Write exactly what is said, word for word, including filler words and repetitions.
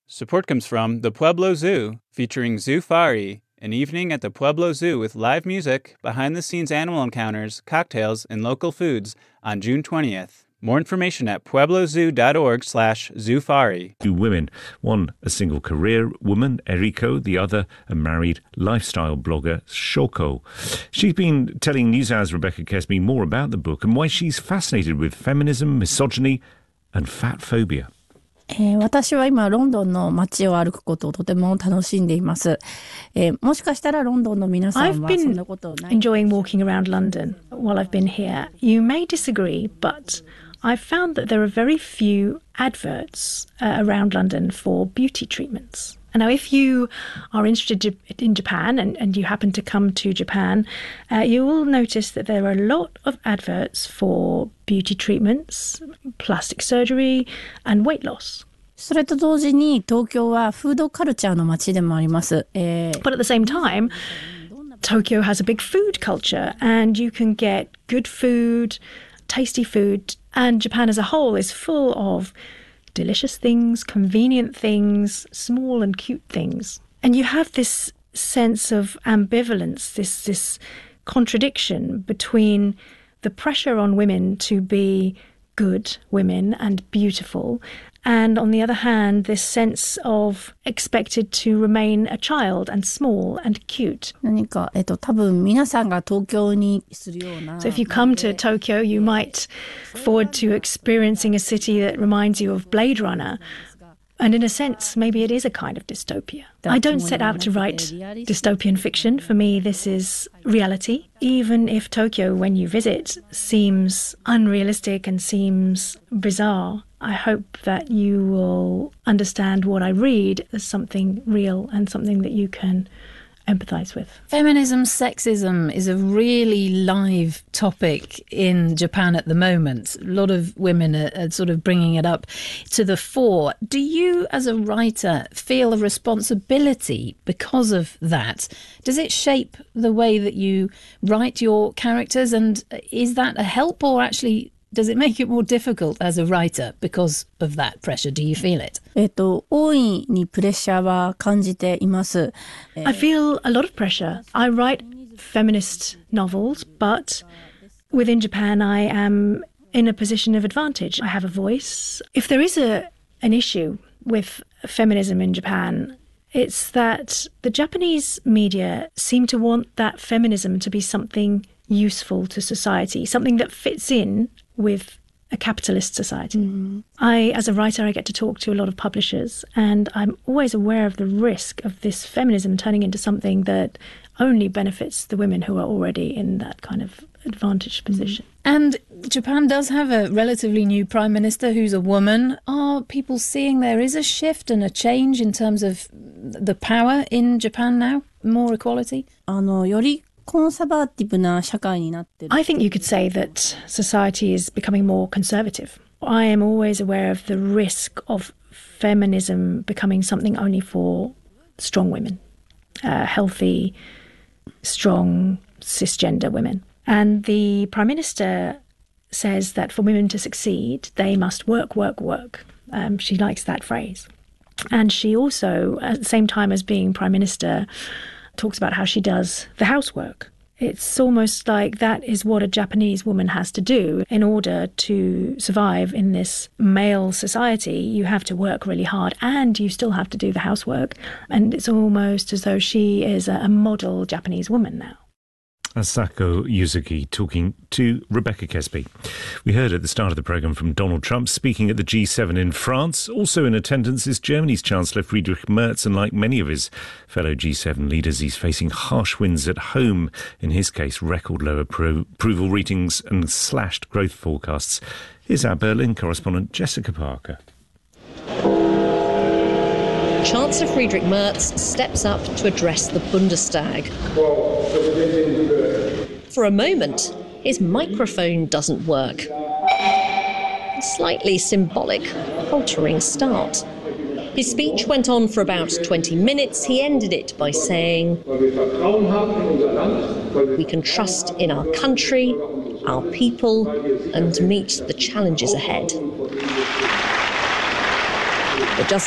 Support comes from the Pueblo Zoo, featuring Zoofari, an evening at the Pueblo Zoo with live music, behind-the-scenes animal encounters, cocktails, and local foods on June twentieth. More information at pueblozoo.org slash zoofari. Two women, one a single career woman, Eriko, the other a married lifestyle blogger, Shoko. She's been telling NewsHour's Rebecca Kesby more about the book and why she's fascinated with feminism, misogyny and fat phobia. えー、私は今ロンドンの街を歩くことをとても楽しんでいます。えー、もしかしたらロンドンの皆さんはそんなことない。 I've been enjoying walking around London while I've been here. You may disagree, but I've found that there are very few adverts uh, around London for beauty treatments. And now, if you are interested in Japan and, and you happen to come to Japan, uh, you will notice that there are a lot of adverts for beauty treatments, plastic surgery, and weight loss. それと同時に東京はフードカルチャーの街でもあります。えー、 But at the same time, Tokyo has a big food culture, and you can get good food, tasty food, and Japan as a whole is full of delicious things, convenient things, small and cute things. And you have this sense of ambivalence, this this contradiction between the pressure on women to be good women and beautiful, and on the other hand, this sense of expected to remain a child and small and cute. 何か、えっと、多分皆さんが東京にするような。 So if you come to Tokyo, you might forward to experiencing a city that reminds you of Blade Runner. And in a sense, maybe it is a kind of dystopia. I don't set out to write dystopian fiction. For me, this is reality. Even if Tokyo, when you visit, seems unrealistic and seems bizarre, I hope that you will understand what I read as something real and something that you can empathise with. Feminism, sexism is a really live topic in Japan at the moment. A lot of women are, are sort of bringing it up to the fore. Do you, as a writer, feel a responsibility because of that? Does it shape the way that you write your characters? And is that a help, or actually does it make it more difficult as a writer because of that pressure? Do you feel it? えっと、大いにプレッシャーは感じています。 I feel a lot of pressure. I write feminist novels, but within Japan I am in a position of advantage. I have a voice. If there is a an issue with feminism in Japan, it's that the Japanese media seem to want that feminism to be something useful to society, something that fits in with a capitalist society. Mm. I, as a writer, I get to talk to a lot of publishers, and I'm always aware of the risk of this feminism turning into something that only benefits the women who are already in that kind of advantaged position. And Japan does have a relatively new prime minister who's a woman. Are people seeing there is a shift and a change in terms of the power in Japan now? More equality? あの、よりコンサバティブな社会になってる。 I think you could say that society is becoming more conservative. I am always aware of the risk of feminism becoming something only for strong women, uh, healthy, strong, cisgender women. And the Prime Minister says that for women to succeed, they must work, work, work. Um, she likes that phrase. And she also, at the same time as being Prime Minister, talks about how she does the housework. It's almost like that is what a Japanese woman has to do in order to survive in this male society. You have to work really hard and you still have to do the housework. And it's almost as though she is a, a model Japanese woman now. Asako Yuzuki talking to Rebecca Kesby. We heard at the start of the programme from Donald Trump speaking at the G seven in France. Also in attendance is Germany's Chancellor Friedrich Merz, and like many of his fellow G seven leaders, he's facing harsh winds at home. In his case, record low appro- approval ratings and slashed growth forecasts. Here's our Berlin correspondent Jessica Parker. Chancellor Friedrich Merz steps up to address the Bundestag. For a moment, his microphone doesn't work. A slightly symbolic, faltering start. His speech went on for about twenty minutes. He ended it by saying, "We can trust in our country, our people, and meet the challenges ahead." But just